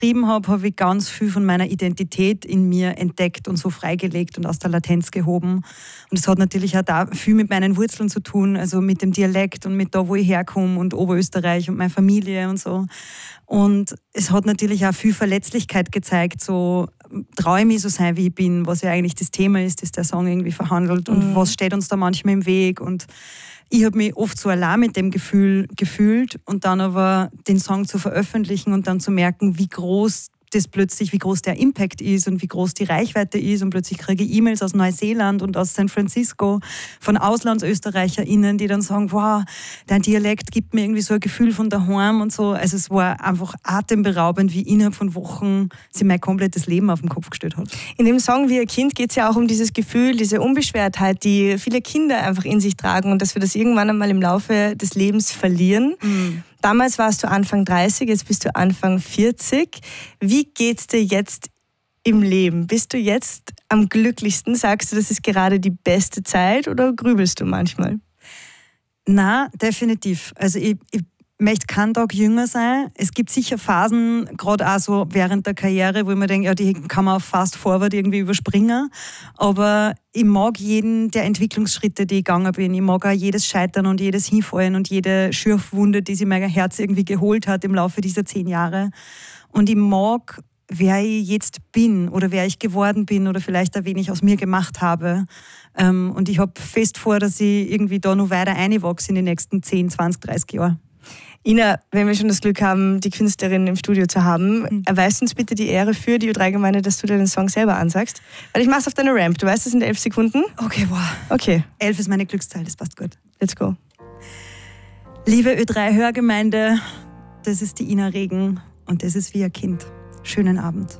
geschrieben habe ich ganz viel von meiner Identität in mir entdeckt und so freigelegt und aus der Latenz gehoben. Und es hat natürlich auch da viel mit meinen Wurzeln zu tun, also mit dem Dialekt und mit da, wo ich herkomme und Oberösterreich und meine Familie und so. Und es hat natürlich auch viel Verletzlichkeit gezeigt, so traue ich mich so sein, wie ich bin, was ja eigentlich das Thema ist, das der Song irgendwie verhandelt und was steht uns da manchmal im Weg. Und ich habe mich oft so allein mit dem Gefühl gefühlt und dann aber den Song zu veröffentlichen und dann zu merken, wie groß der Impact ist und wie groß die Reichweite ist und plötzlich kriege ich E-Mails aus Neuseeland und aus San Francisco von AuslandsösterreicherInnen, die dann sagen, wow, dein Dialekt gibt mir irgendwie so ein Gefühl von daheim und so. Also es war einfach atemberaubend, wie innerhalb von Wochen sie mein komplettes Leben auf den Kopf gestellt hat. In dem Song Wie ein Kind geht es ja auch um dieses Gefühl, diese Unbeschwertheit, die viele Kinder einfach in sich tragen und dass wir das irgendwann einmal im Laufe des Lebens verlieren. Damals warst du Anfang 30, jetzt bist du Anfang 40. Wie geht's dir jetzt im Leben? Bist du jetzt am glücklichsten? Sagst du, das ist gerade die beste Zeit oder grübelst du manchmal? Na, definitiv. Also ich möchte keinen Tag jünger sein. Es gibt sicher Phasen, gerade auch so während der Karriere, wo ich mir denke, ja, die kann man auf Fast Forward irgendwie überspringen. Aber ich mag jeden der Entwicklungsschritte, die ich gegangen bin. Ich mag auch jedes Scheitern und jedes Hinfallen und jede Schürfwunde, die sich mein Herz irgendwie geholt hat im Laufe dieser 10 Jahre. Und ich mag, wer ich jetzt bin oder wer ich geworden bin oder vielleicht auch, wen ich aus mir gemacht habe. Und ich habe fest vor, dass ich irgendwie da noch weiter reinwachse in die nächsten 10, 20, 30 Jahre. Ina, wenn wir schon das Glück haben, die Künstlerin im Studio zu haben, erweist uns bitte die Ehre für die Ö3-Gemeinde, dass du dir den Song selber ansagst. Weil ich mach's auf deine Ramp. Du weißt, das sind 11 Sekunden. Okay, wow. Okay. 11 ist meine Glückszahl, das passt gut. Let's go. Liebe Ö3-Hörgemeinde, das ist die Ina Regen und das ist Wie ein Kind. Schönen Abend.